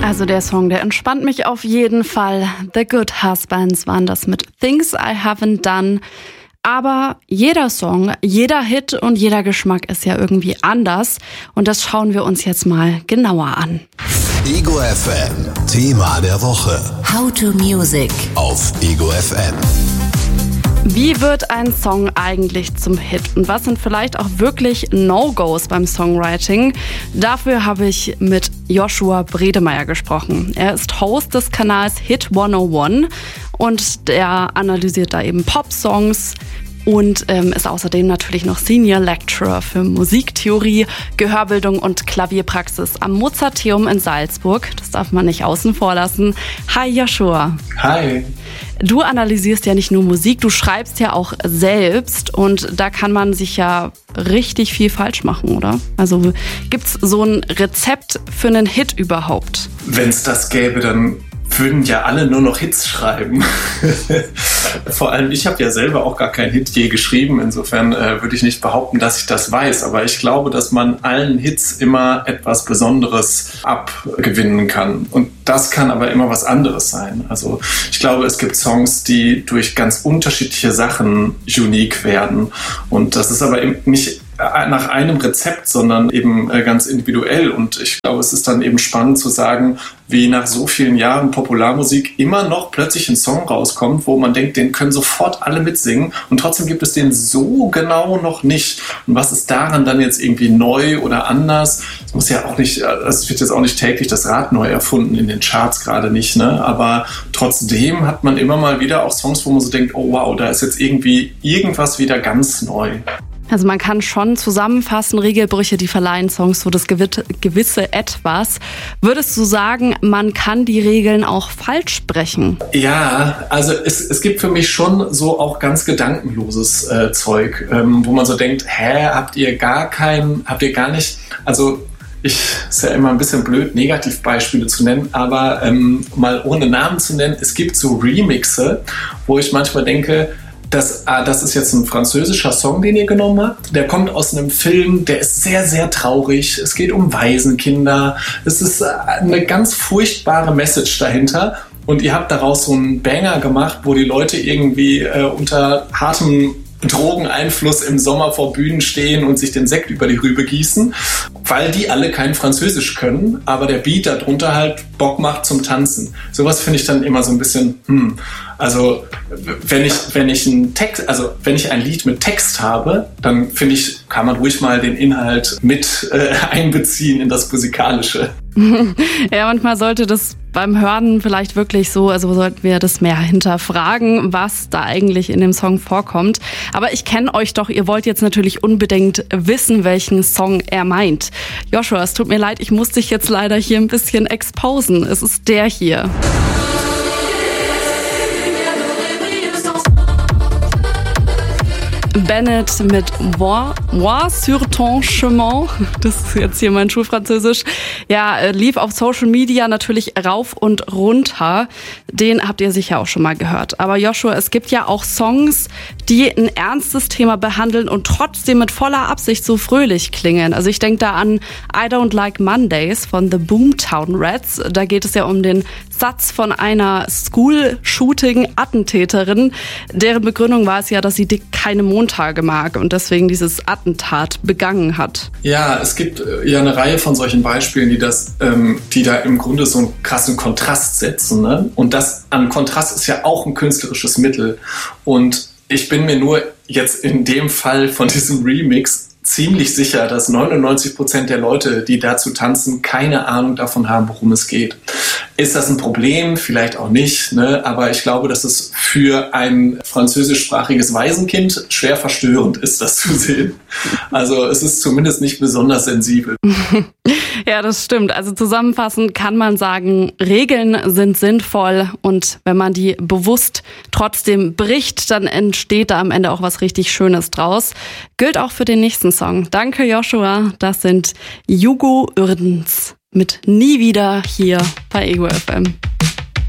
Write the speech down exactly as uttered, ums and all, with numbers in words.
Also der Song, der entspannt mich auf jeden Fall. The Good Husbands waren das mit Things I Haven't Done. Aber jeder Song, jeder Hit und jeder Geschmack ist ja irgendwie anders. Und das schauen wir uns jetzt mal genauer an. Ego F M, Thema der Woche. How to Music auf Ego F M. Wie wird ein Song eigentlich zum Hit? Und was sind vielleicht auch wirklich No-Gos beim Songwriting? Dafür habe ich mit Joshua Bredemeier gesprochen. Er ist Host des Kanals Hit hunderteins und der analysiert da eben Pop-Songs und ähm, ist außerdem natürlich noch Senior Lecturer für Musiktheorie, Gehörbildung und Klavierpraxis am Mozarteum in Salzburg. Das darf man nicht außen vor lassen. Hi Joshua. Hi. Du analysierst ja nicht nur Musik, du schreibst ja auch selbst und da kann man sich ja richtig viel falsch machen, oder? Also gibt's so ein Rezept für einen Hit überhaupt? Wenn es das gäbe, dann würden ja alle nur noch Hits schreiben. Vor allem, ich habe ja selber auch gar keinen Hit je geschrieben. Insofern äh, würde ich nicht behaupten, dass ich das weiß. Aber ich glaube, dass man allen Hits immer etwas Besonderes abgewinnen kann. Und das kann aber immer was anderes sein. Also ich glaube, es gibt Songs, die durch ganz unterschiedliche Sachen unique werden. Und das ist aber eben nicht nach einem Rezept, sondern eben ganz individuell. Und ich glaube, es ist dann eben spannend zu sagen, wie nach so vielen Jahren Popularmusik immer noch plötzlich ein Song rauskommt, wo man denkt, den können sofort alle mitsingen und trotzdem gibt es den so genau noch nicht. Und was ist daran dann jetzt irgendwie neu oder anders? Es muss ja auch nicht, es wird jetzt auch nicht täglich das Rad neu erfunden, in den Charts gerade nicht, ne? Aber trotzdem hat man immer mal wieder auch Songs, wo man so denkt, oh wow, da ist jetzt irgendwie irgendwas wieder ganz neu. Also man kann schon zusammenfassen, Regelbrüche, die verleihen Songs so das gewisse Etwas. Würdest du sagen, man kann die Regeln auch falsch sprechen? Ja, also es, es gibt für mich schon so auch ganz gedankenloses äh, Zeug, ähm, wo man so denkt, hä, habt ihr gar kein, habt ihr gar nicht, also ich, ist ja immer ein bisschen blöd, Negativbeispiele zu nennen, aber ähm, mal ohne Namen zu nennen, es gibt so Remixe, wo ich manchmal denke, Das, ah, das ist jetzt ein französischer Song, den ihr genommen habt. Der kommt aus einem Film, der ist sehr, sehr traurig. Es geht um Waisenkinder. Es ist eine ganz furchtbare Message dahinter. Und ihr habt daraus so einen Banger gemacht, wo die Leute irgendwie äh, unter hartem Drogeneinfluss im Sommer vor Bühnen stehen und sich den Sekt über die Rübe gießen, weil die alle kein Französisch können, aber der Beat darunter halt Bock macht zum Tanzen. Sowas finde ich dann immer so ein bisschen, hm, also wenn ich, wenn ich einen Text, also wenn ich ein Lied mit Text habe, dann finde ich, kann man ruhig mal den Inhalt mit äh, einbeziehen in das Musikalische. Ja, manchmal sollte das beim Hören vielleicht wirklich so, also sollten wir das mehr hinterfragen, was da eigentlich in dem Song vorkommt. Aber ich kenne euch doch, ihr wollt jetzt natürlich unbedingt wissen, welchen Song er meint. Joshua, es tut mir leid, ich muss dich jetzt leider hier ein bisschen exposen. Es ist der hier. Bennett mit Moi, Moi sur ton chemin. Das ist jetzt hier mein Schulfranzösisch. Ja, lief auf Social Media natürlich rauf und runter. Den habt ihr sicher auch schon mal gehört. Aber Joshua, es gibt ja auch Songs, die ein ernstes Thema behandeln und trotzdem mit voller Absicht so fröhlich klingen. Also ich denke da an I Don't Like Mondays von The Boomtown Rats. Da geht es ja um den Satz von einer School-Shooting-Attentäterin. Deren Begründung war es ja, dass sie keine Montage mag und deswegen dieses Attentat begangen hat. Ja, es gibt ja eine Reihe von solchen Beispielen, die das, ähm, die da im Grunde so einen krassen Kontrast setzen, ne? Und das an Kontrast ist ja auch ein künstlerisches Mittel. Und ich bin mir nur jetzt in dem Fall von diesem Remix ziemlich sicher, dass neunundneunzig Prozent der Leute, die dazu tanzen, keine Ahnung davon haben, worum es geht. Ist das ein Problem? Vielleicht auch nicht, ne? Aber ich glaube, dass es für ein französischsprachiges Waisenkind schwer verstörend ist, das zu sehen. Also es ist zumindest nicht besonders sensibel. Ja, das stimmt. Also zusammenfassend kann man sagen, Regeln sind sinnvoll und wenn man die bewusst trotzdem bricht, dann entsteht da am Ende auch was richtig Schönes draus. Gilt auch für den nächsten Song. Danke Joshua, das sind Hugo Uerdens mit Nie wieder hier bei Ego F M.